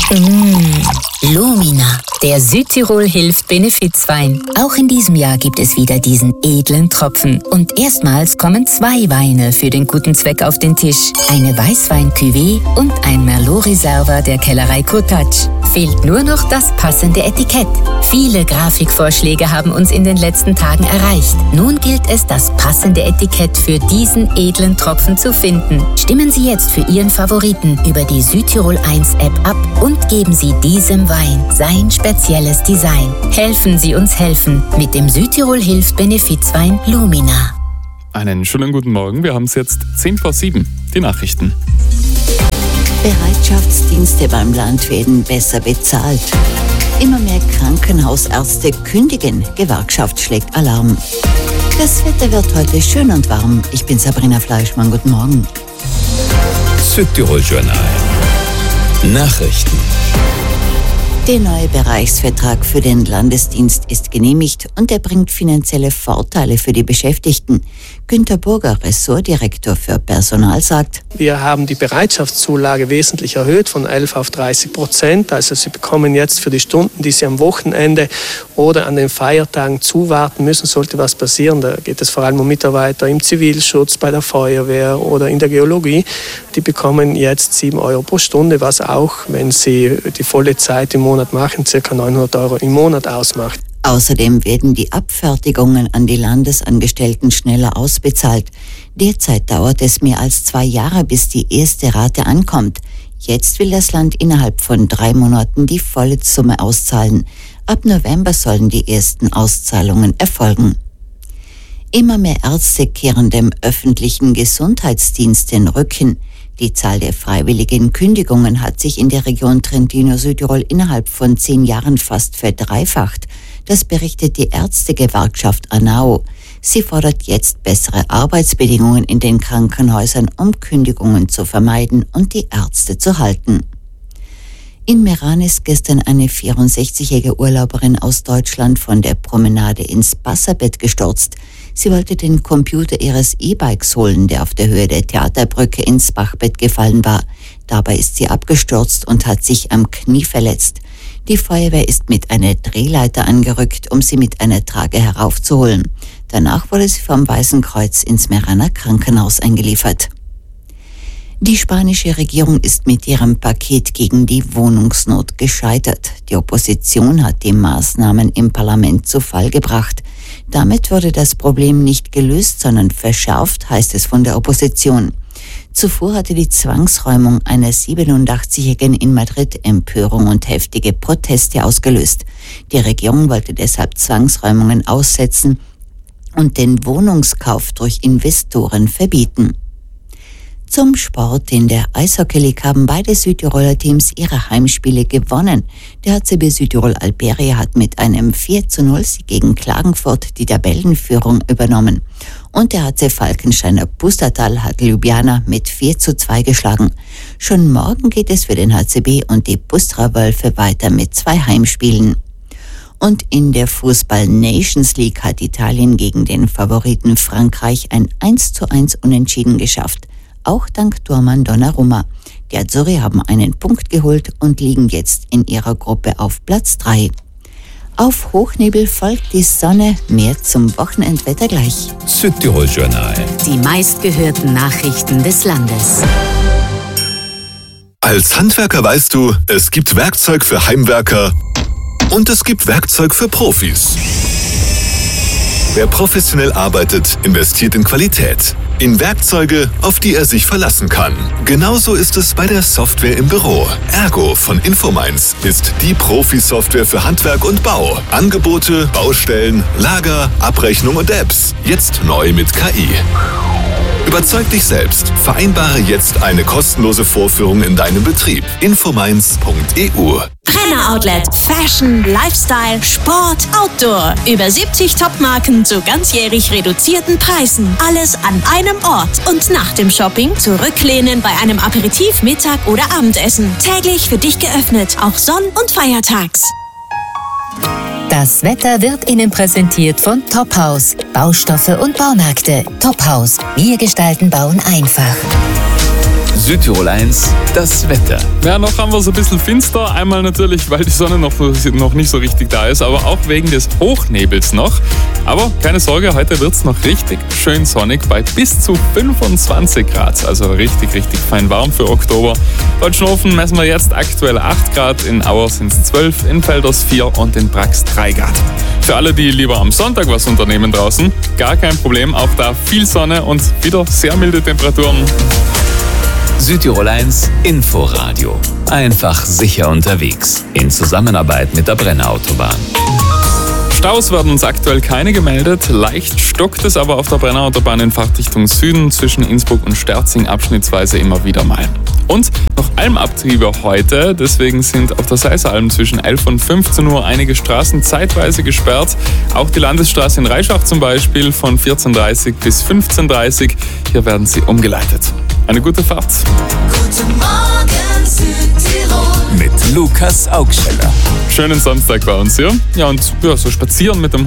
Lumina, der Südtirol hilft Benefizwein. Auch in diesem Jahr gibt es wieder diesen edlen Tropfen. Und erstmals kommen 2 Weine für den guten Zweck auf den Tisch. Eine Weißwein-Cuvée und ein Merlot-Reserva der Kellerei Cottage. Fehlt nur noch das passende Etikett. Viele Grafikvorschläge haben uns in den letzten Tagen erreicht. Nun gilt es, das passende Etikett für diesen edlen Tropfen zu finden. Stimmen Sie jetzt für Ihren Favoriten über die Südtirol 1 App ab und geben Sie diesem Wein sein spezielles Design. Helfen Sie uns helfen mit dem Südtirol hilft Benefizwein Lumina. Einen schönen guten Morgen. Wir haben es jetzt 7:10, die Nachrichten. Bereitschaftsdienste beim Land werden besser bezahlt. Immer mehr Krankenhausärzte kündigen. Gewerkschaft schlägt Alarm. Das Wetter wird heute schön und warm. Ich bin Sabrina Fleischmann. Guten Morgen. Südtirol Journal. Nachrichten. Der neue Bereichsvertrag für den Landesdienst ist genehmigt und er bringt finanzielle Vorteile für die Beschäftigten. Günter Burger, Ressortdirektor für Personal, sagt: Wir haben die Bereitschaftszulage wesentlich erhöht von 11 auf 30%. Also Sie bekommen jetzt für die Stunden, die Sie am Wochenende oder an den Feiertagen zuwarten müssen, sollte was passieren. Da geht es vor allem um Mitarbeiter im Zivilschutz, bei der Feuerwehr oder in der Geologie. Die bekommen jetzt 7 Euro pro Stunde, was auch, wenn sie die volle Zeit im Monat machen, ca. 900 Euro im Monat ausmacht. Außerdem werden die Abfertigungen an die Landesangestellten schneller ausbezahlt. Derzeit dauert es mehr als 2 Jahre, bis die erste Rate ankommt. Jetzt will das Land innerhalb von 3 Monaten die volle Summe auszahlen. Ab November sollen die ersten Auszahlungen erfolgen. Immer mehr Ärzte kehren dem öffentlichen Gesundheitsdienst den Rücken. Die Zahl der freiwilligen Kündigungen hat sich in der Region Trentino-Südtirol innerhalb von 10 Jahren fast verdreifacht. Das berichtet die Ärztegewerkschaft ANAO. Sie fordert jetzt bessere Arbeitsbedingungen in den Krankenhäusern, um Kündigungen zu vermeiden und die Ärzte zu halten. In Meran ist gestern eine 64-jährige Urlauberin aus Deutschland von der Promenade ins Wasserbett gestürzt. Sie wollte den Computer ihres E-Bikes holen, der auf der Höhe der Theaterbrücke ins Bachbett gefallen war. Dabei ist sie abgestürzt und hat sich am Knie verletzt. Die Feuerwehr ist mit einer Drehleiter angerückt, um sie mit einer Trage heraufzuholen. Danach wurde sie vom Weißen Kreuz ins Meraner Krankenhaus eingeliefert. Die spanische Regierung ist mit ihrem Paket gegen die Wohnungsnot gescheitert. Die Opposition hat die Maßnahmen im Parlament zu Fall gebracht. Damit wurde das Problem nicht gelöst, sondern verschärft, heißt es von der Opposition. Zuvor hatte die Zwangsräumung einer 87-Jährigen in Madrid Empörung und heftige Proteste ausgelöst. Die Regierung wollte deshalb Zwangsräumungen aussetzen und den Wohnungskauf durch Investoren verbieten. Zum Sport. In der Eishockey League haben beide Südtiroler Teams ihre Heimspiele gewonnen. Der HCB Südtirol Alperia hat mit einem 4:0 gegen Klagenfurt die Tabellenführung übernommen. Und der HC Falkensteiner Pustertal hat Ljubljana mit 4:2 geschlagen. Schon morgen geht es für den HCB und die Pustra Wölfe weiter mit 2 Heimspielen. Und in der Fußball-Nations League hat Italien gegen den Favoriten Frankreich ein 1:1 Unentschieden geschafft. Auch dank Tormann Donnarumma. Die Azzurri haben einen Punkt geholt und liegen jetzt in ihrer Gruppe auf Platz 3. Auf Hochnebel folgt die Sonne. Mehr zum Wochenendwetter gleich. Südtirol Journal. Die meistgehörten Nachrichten des Landes. Als Handwerker weißt du, es gibt Werkzeug für Heimwerker und es gibt Werkzeug für Profis. Wer professionell arbeitet, investiert in Qualität. In Werkzeuge, auf die er sich verlassen kann. Genauso ist es bei der Software im Büro. Ergo von Infominds ist die Profi-Software für Handwerk und Bau. Angebote, Baustellen, Lager, Abrechnung und Apps. Jetzt neu mit KI. Überzeug dich selbst. Vereinbare jetzt eine kostenlose Vorführung in deinem Betrieb. Infominds.eu. Renner Outlet. Fashion, Lifestyle, Sport, Outdoor. Über 70 Top-Marken zu ganzjährig reduzierten Preisen. Alles an einem Ort. Und nach dem Shopping zurücklehnen bei einem Aperitif, Mittag oder Abendessen. Täglich für dich geöffnet, auch sonn- und feiertags. Das Wetter wird Ihnen präsentiert von Tophaus. Baustoffe und Baumärkte. Tophaus. Wir gestalten Bauen einfach. Südtirol 1, das Wetter. Ja, noch haben wir es ein bisschen finster. Einmal natürlich, weil die Sonne noch nicht so richtig da ist, aber auch wegen des Hochnebels noch. Aber keine Sorge, heute wird es noch richtig schön sonnig bei bis zu 25 Grad. Also richtig, richtig fein warm für Oktober. Deutschenhofen messen wir jetzt aktuell 8 Grad, in Auer sind es 12, in Velders 4 und in Brax 3 Grad. Für alle, die lieber am Sonntag was unternehmen draußen, gar kein Problem. Auch da viel Sonne und wieder sehr milde Temperaturen. Südtirol 1 Inforadio. Einfach sicher unterwegs. In Zusammenarbeit mit der Brenner Autobahn. Staus werden uns aktuell keine gemeldet. Leicht stockt es aber auf der Brenner Autobahn in Fahrtrichtung Süden zwischen Innsbruck und Sterzing abschnittsweise immer wieder mal. Und noch Almabtriebe heute, deswegen sind auf der Seiseralm zwischen 11 und 15 Uhr einige Straßen zeitweise gesperrt. Auch die Landesstraße in Reischach zum Beispiel von 14.30 bis 15.30 Uhr. Hier werden sie umgeleitet. Eine gute Fahrt. Guten Morgen Südtirol Mit Lukas Augsteller. Schönen Samstag bei uns hier. Ja, und so spazieren mit dem